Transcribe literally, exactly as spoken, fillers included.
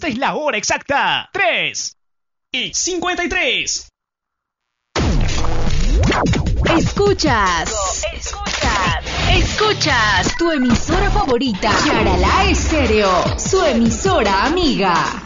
Esta es la hora exacta. tres y cincuenta y tres. Escuchas. Escuchas. Escuchas tu emisora favorita. Charalá Estéreo, su emisora amiga.